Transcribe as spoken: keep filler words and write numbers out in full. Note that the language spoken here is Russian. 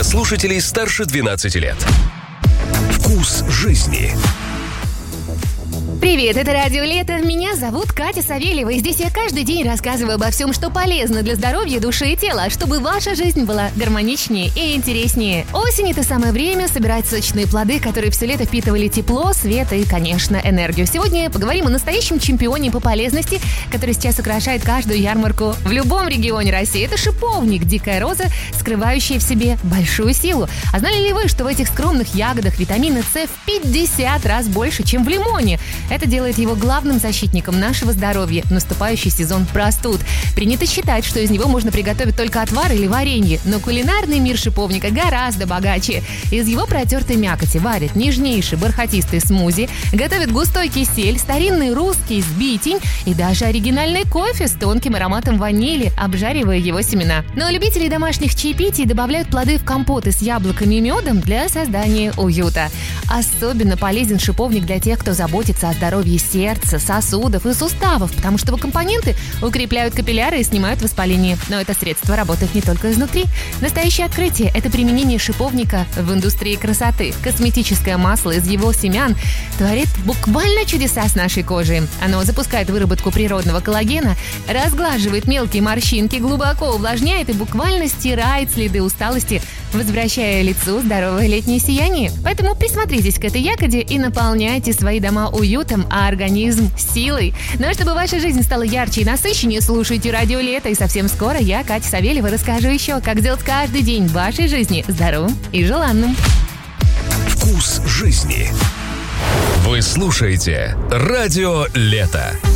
слушателей старше двенадцати лет. Вкус жизни. Привет, это Радио Лето. Меня зовут Катя Савельева, и здесь я каждый день рассказываю обо всем, что полезно для здоровья души и тела, чтобы ваша жизнь была гармоничнее и интереснее. Осень – это самое время собирать сочные плоды, которые все лето впитывали тепло, свет и, конечно, энергию. Сегодня поговорим о настоящем чемпионе по полезности, который сейчас украшает каждую ярмарку в любом регионе России. Это шиповник, дикая роза, скрывающая в себе большую силу. А знали ли вы, что в этих скромных ягодах витамина С в пятьдесят раз больше, чем в лимоне? Это делает его главным защитником нашего здоровья в наступающий сезон простуд. Принято считать, что из него можно приготовить только отвар или варенье, но кулинарный мир шиповника гораздо богаче. Из его протертой мякоти варят нежнейший бархатистый смузи, готовят густой кисель, старинный русский сбитень и даже оригинальный кофе с тонким ароматом ванили, обжаривая его семена. Но любители домашних чаепитий добавляют плоды в компоты с яблоками и медом для создания уюта. Особенно полезен шиповник для тех, кто заботится о здоровье сердца, сосудов и суставов, потому что его компоненты укрепляют капилляры и снимают воспаление. Но это средство работает не только изнутри. Настоящее открытие – это применение шиповника в индустрии красоты. Косметическое масло из его семян творит буквально чудеса с нашей кожей. Оно запускает выработку природного коллагена, разглаживает мелкие морщинки, глубоко увлажняет и буквально стирает следы усталости, возвращая лицу здоровое летнее сияние. Поэтому присмотритесь к этой ягоде и наполняйте свои дома уютом, а организм силой. Ну а чтобы ваша жизнь стала ярче и насыщеннее, слушайте Радио Лето. И совсем скоро я, Катя Савельева, расскажу еще, как сделать каждый день вашей жизни здоровым и желанным. Вкус жизни. Вы слушаете Радио Лето.